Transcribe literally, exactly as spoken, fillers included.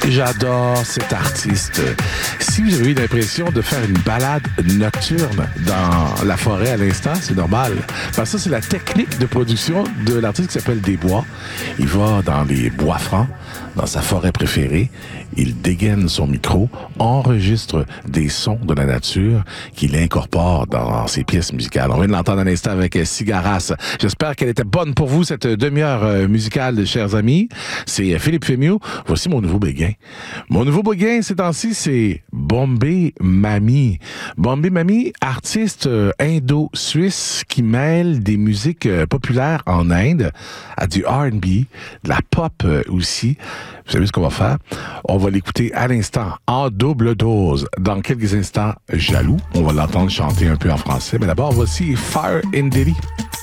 J'adore cet artiste. Si vous avez eu l'impression de faire une balade nocturne dans la forêt à l'instant, c'est normal. Parce que ça, c'est la technique de production de l'artiste qui s'appelle Desbois. Il va dans les bois francs, dans sa forêt préférée. Il dégaine son micro, enregistre des sons de la nature qu'il incorpore dans ses pièces musicales. On vient de l'entendre un instant avec Cigaras. J'espère qu'elle était bonne pour vous, cette demi-heure musicale, chers amis. C'est Philippe Fémieux. Voici mon nouveau béguin. Mon nouveau béguin, ces temps-ci, c'est Bombay Mami. Bombay Mami, artiste indo-suisse qui mêle des musiques populaires en Inde à du R and B, de la pop aussi. Vous savez ce qu'on va faire? On va l'écouter à l'instant, en double dose. Dans quelques instants, Jaloux. On va l'entendre chanter un peu en français. Mais d'abord, voici Fire in Delhi.